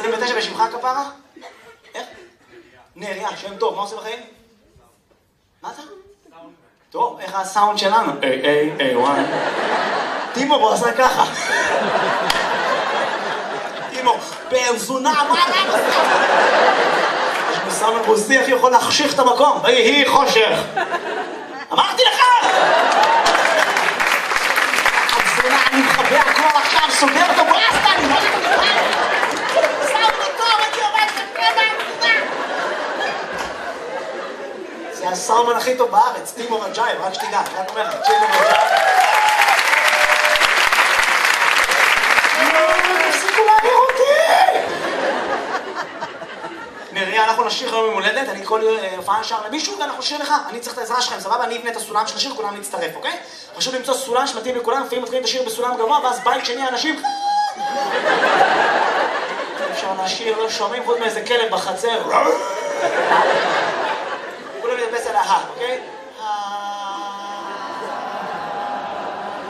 29 בשמך כפרה? איך? נריה, שם טוב, מה עושה בחיים? מה אתה? טוב, איך הסאונד שלנו? וואי. טימו בו עשה ככה. טימו, פרזונה, מה עושה? יש מסאמן רוסי, איך יכול להחשיך את המקום? ויהי חושך. אמרתי לך! פרזונה, אני מחבא הכל עכשיו, סוגר אותו ברסטה, אני מוריד אותו כבר. סאונד אותו, אני עובד כמה. זה הסאומן הכי טוב בארץ, טימו רג'ייב, רק שתדע, רק אומר לך, טימו רג'ייב. תפסיקו להעביר אותי! נריה, אנחנו נשאיר היום יום הולדת, אני כל הופעה נשאר למישהו ואנחנו נשאיר לך, אני צריך את העזרה שלכם, סבבה? אני אבנה את הסולם של השיר, כולם נצטרף, אוקיי? חשוב למצוא סולם שמתאים לכולם, לפעמים מתחילים את השיר בסולם גבוה, ואז בית שני האנשים... אפשר להשאיר, לא שומעים חוץ מאיזה כלב בחצר.